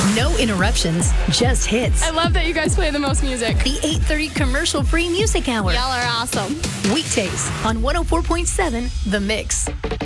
No interruptions, just hits. I love that you guys play the most music. The 8:30 commercial-free music hour. Y'all are awesome. Weekdays on 104.7 The Mix.